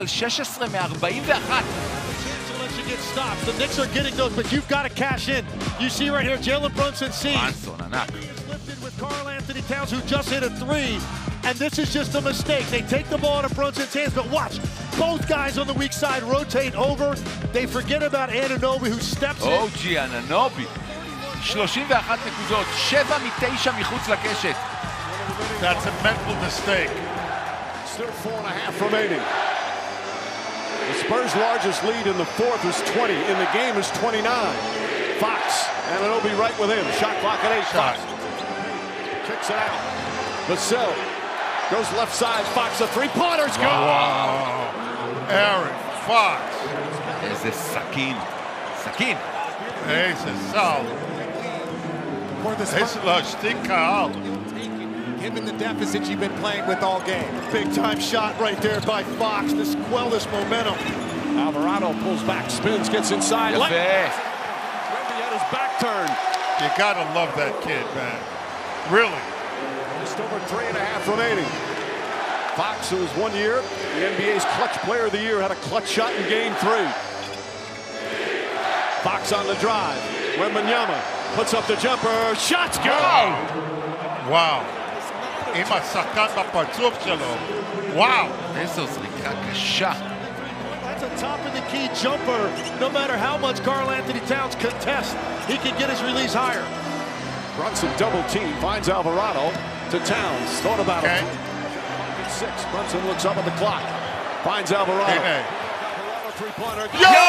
16 מ-41. The Knicks are getting those, but you've got to cash in. You see right here, Jalen Brunson sees. Brunson, ענק. Lifted with Karl Anthony Towns, who just hit a three, and this is just a mistake. They take the ball out of Brunson's hands, but watch, both guys on the weak side rotate over. They forget about Anunoby, who steps in. OG אננובי, 31 נקודות, 7 מ-9 מחוץ לקשת. That's a mental mistake. Still 4.5 remaining. The Spurs' largest lead in the fourth is 20. In the game is 29. Fox, Anunoby right with him. Shot clock at 8. Fox kicks it out. Vassell goes left side. Fox, a three-pointer's gone. Wow. Aaron Fox. איזה סכין. סכין. איזה סל. איזה להשתיק קהל. Given the deficit you've been playing with all game. Big time shot right there by Fox to quell this momentum. Alvarado pulls back, spins, gets inside. יפה. Wemby had his back turned. You gotta love that kid, man. Really. Just over 3.5 remaining. Fox, who was 1 year the NBA's clutch player of the year, had a clutch shot in game 3. Fox on the drive. Wembanyama puts up the jumper. Shots go! Wow. עם השחקן בפרצוף שלו. וואו. איזו זריקה קשה. That's a top of the key jumper. No matter how much Karl Anthony Towns contests, he can get his release higher. Brunson double team, finds Alvarado to Towns. Thought about it. 6. Brunson looks up at the clock. Finds Alvarado. Hey. Alvarado three-pointer. Yo!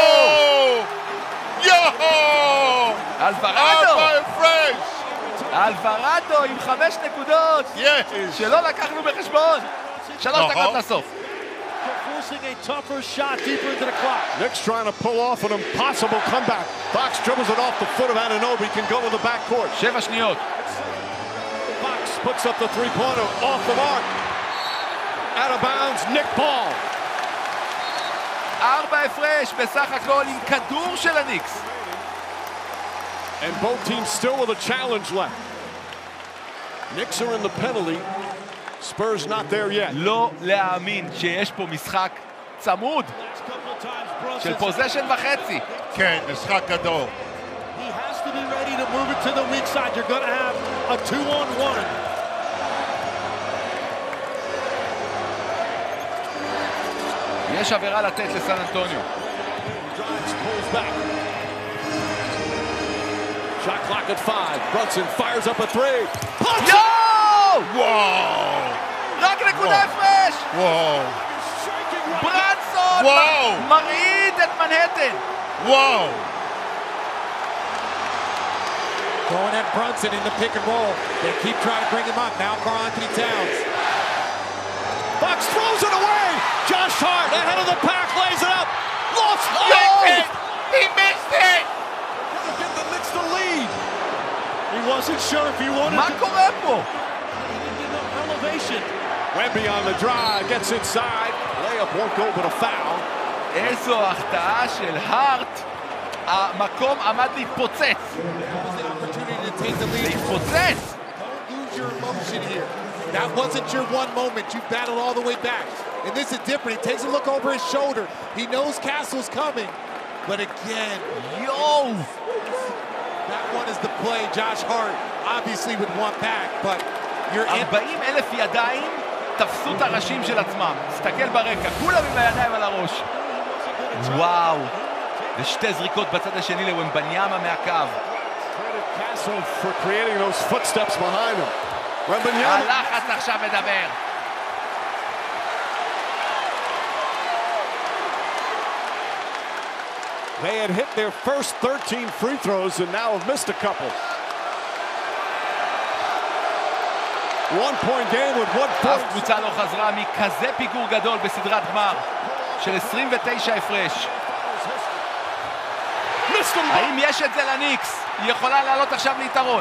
Yo! אלוורדו! Fresh! אלוורדו עם 5 נקודות. Yes! שלא לקחנו בחשבון. 3 דקות לסוף. Forcing a tougher shot deeper into the clock. Knicks trying to pull off an impossible comeback. Fox dribbles it off the foot of Anunoby, can go to the backcourt. 7 שניות. Fox puts up the three-pointer off the mark. Out of bounds, Nick Paul. 4 הפרש בסך הכל עם כדור של הניקס. And both teams still with a challenge left. Knicks are in the penalty. Spurs not there yet. לא להאמין שיש פה משחק צמוד של פוזיישן וחצי. כן, משחק גדול. He has to be ready to move it to the weak side. You're going to have a 2-on-1. יש עבירה לתת לסן אנטוניו. Pulls back. Shot clock at 5. Brunson fires up a 3. יואו! וואו! רק נקודה הפרש! וואו! ברנסון וואו! מרעיד את מנהטן! וואו! Going at Brunson in the pick and roll. They keep trying to bring him up. Now Karl Anthony Towns. Fox throws it away. Josh Hart ahead of the pack, lays it up. Lost. He missed it! Get the Knicks the lead. He wasn't sure if he wanted מה to. קורה פה? Elevation. Wemby on the drive, gets inside. Layup won't go, but a foul. איזו החטאה של הארט. המקום עמד להתפוצץ. להתפוצץ! Don't lose your emotion here. That wasn't your one moment. You battled all the way back. And this is different. He takes a look over his shoulder. He knows Castle's coming. But again, יואו! that one is the play Josh Hart obviously would want back. But you're in. 40,000 ידיים תפסו את הראשים של עצמם. תסתכל ברקע, כולם עם הידיים על הראש. וואו! ושתי זריקות בצד השני לוומבניאמה מהקו. Castle for creating those footsteps behind him. Wembanyama. הלחץ עכשיו מדבר. They had hit their first 13 free throws and now have missed a couple. 1-point game with 1 אף point. קבוצה לא חזרה מכזה פיגור גדול בסדרת גמר של 29 הפרש. האם יש את זה לניקס? היא יכולה לעלות עכשיו ליתרון.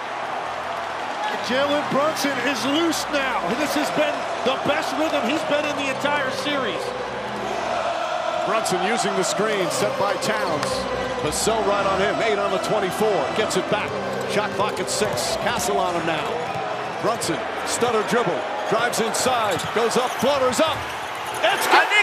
Jalen Brunson is loose now. This has been the best rhythm he's been in the entire series. Brunson using the screen set by Towns. Vassell right on him. 8 on the 24. Gets it back. Shot clock at 6. Castle on him now. Brunson, stutter dribble. Drives inside. Goes up. Floaters up. It's good.